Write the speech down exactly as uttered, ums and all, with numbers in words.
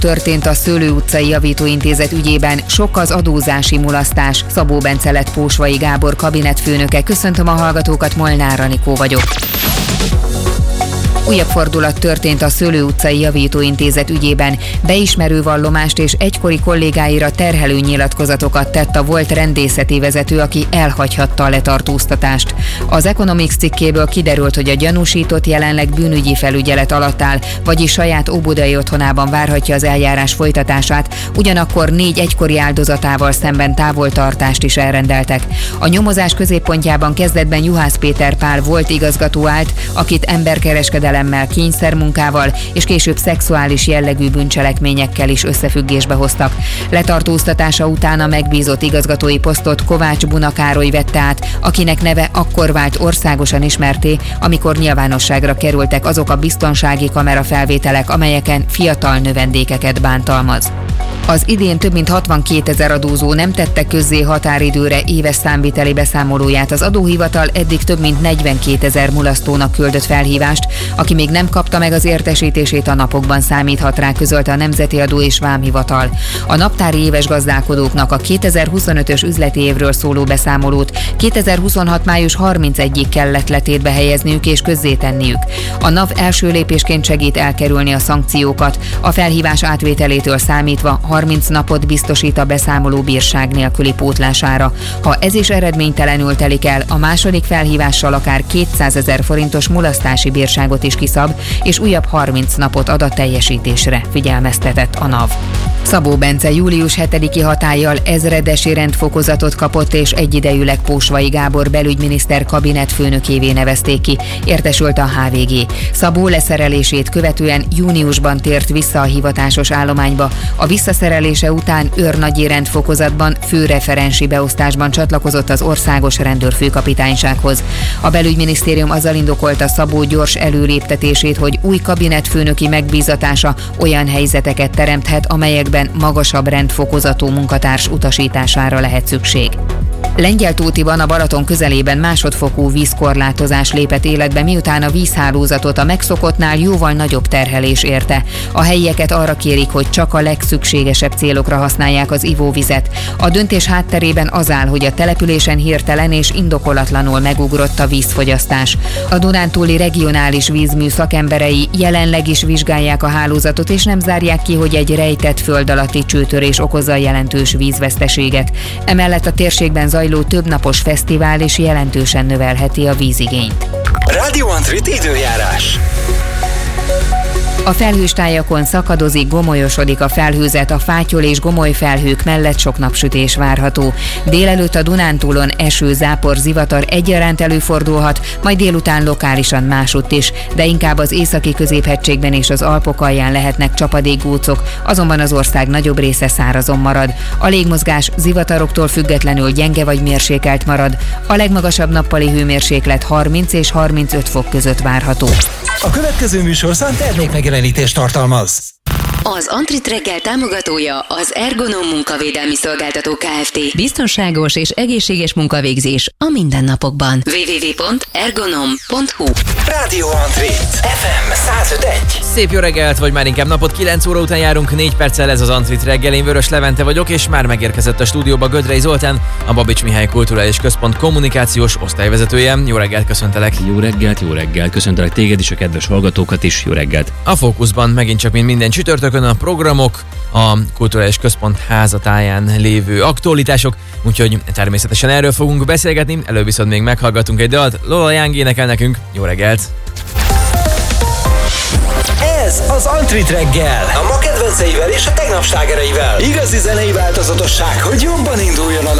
Történt a Szőlő utcai javítóintézet ügyében, sok az adózási mulasztás. Szabó Bence lett Pósvai Gábor kabinetfőnöke. Köszöntöm a hallgatókat, Molnár Anikó vagyok. Újabb fordulat történt a Szőlő utcai javítóintézet ügyében. Beismerő vallomást és egykori kollégáira terhelő nyilatkozatokat tett a volt rendészeti vezető, aki elhagyhatta a letartóztatást. Az Economics cikkéből kiderült, hogy a gyanúsított jelenleg bűnügyi felügyelet alatt áll, vagyis saját óbudai otthonában várhatja az eljárás folytatását, ugyanakkor négy egykori áldozatával szemben távoltartást is elrendeltek. A nyomozás középpontjában kezdetben Juhász Péter Pál volt igazgató állt, akit emberkereskedelemmel, kényszermunkával és később szexuális jellegű bűncselekményekkel is összefüggésbe hoztak. Letartóztatása után a megbízott igazgatói posztot Kovács Buna Károly vette át, akinek neve akkor vált országosan ismerté, amikor nyilvánosságra kerültek azok a biztonsági kamerafelvételek, amelyeken fiatal növendékeket bántalmaz. Az idén több mint hatvankétezer adózó nem tette közzé határidőre éves számviteli beszámolóját. Az adóhivatal eddig több mint negyvenkétezer mulasztónak küldött felhívást. Aki még nem kapta meg az értesítését, a napokban számíthat rá, közölte a Nemzeti Adó és Vámhivatal. A naptári éves gazdálkodóknak a kétezer-huszonötös üzleti évről szóló beszámolót kétezer-huszonhat május harmincegyedikéig kellett letétbe helyezniük és közzétenniük. A NAV első lépésként segít elkerülni a szankciókat. A felhívás átvételétől számítva harminc napot biztosít a beszámoló bírság nélküli pótlására. Ha ez is eredménytelenül telik el, a második felhívással akár kétszázezer forintos mulasztási bírságot is kiszab, és újabb harminc napot ad a teljesítésre, figyelmeztetett a NAV. Szabó Bence július hetediki hatállyal ezredesi rendfokozatot kapott, és egyidejűleg Pósvai Gábor belügyminiszter kabinetfőnökévé nevezték ki, értesült a há vé gé. Szabó leszerelését követően júniusban tért vissza a hivatásos állományba. A visszaszerelése után őrnagyi rendfokozatban, főreferensi beosztásban csatlakozott az országos rendőrfőkapitánysághoz. A belügyminisztérium azzal indokolta Szabó gyors előléptetését, hogy új kabinetfőnöki megbízatása olyan helyzeteket teremthet, amelyekben magasabb rendfokozatú munkatárs utasítására lehet szükség. Lengyeltótiban a Balaton közelében másodfokú vízkorlátozás lépett életbe, miután a vízhálózatot a megszokottnál jóval nagyobb terhelés érte. A helyieket arra kérik, hogy csak a legszükségesebb célokra használják az ivóvizet. A döntés hátterében az áll, hogy a településen hirtelen és indokolatlanul megugrott a vízfogyasztás. A Dunántúli regionális vízmű szakemberei jelenleg is vizsgálják a hálózatot, és nem zárják ki, hogy egy rejtett föld alatti csőtörés okozza jelentős vízveszteséget. Emellett a térségben zajló többnapos fesztivál is jelentősen növelheti a vízigényt. Radio Antrit időjárás. A felhős tájakon szakadozik, gomolyosodik a felhőzet, a fátyol és gomoly felhők mellett sok napsütés várható. Délelőtt a Dunántúlon eső, zápor, zivatar egyaránt előfordulhat, majd délután lokálisan másutt is, de inkább az északi középhegységben és az Alpok alján lehetnek csapadékgócok, azonban az ország nagyobb része szárazon marad. A légmozgás zivataroktól függetlenül gyenge vagy mérsékelt marad. A legmagasabb nappali hőmérséklet harminc és harmincöt fok között várható. A következő műsorszám termék megjelenítést tartalmaz. Az Antrit reggel támogatója az Ergonom munkavédelmi szolgáltató Kft. Biztonságos és egészséges munkavégzés a mindennapokban. double-u double-u double-u pont ergonom pont hu Radio Antrit ef em száz öt egy. Szép jó reggelt, vagy már inkább napot, kilenc óra után járunk, négy perccel ez az Antrit reggel. Én Vörös Levente vagyok, és már megérkezett a stúdióba Gödrei Zoltán, a Babics Mihály Kulturális Központ kommunikációs osztályvezetője. Jó reggelt, köszöntelek! Jó reggelt, jó reggelt, köszöntelek téged is, a kedves hallgatókat is, jó reggelt! A fókuszban megint csak mint minden csütörtökön a programok, a Kulturális Központ házatáján lévő aktualitások, úgyhogy természetesen erről fogunk beszélgetni, előbb viszont még meghallgatunk egy dalt. Lola Young énekel nekünk. Jó reggelt! Ez az Antrit reggel, a ma kedvenceivel és a tegnap slágereivel. Igazi zenei változatosság, hogy jobban induljon a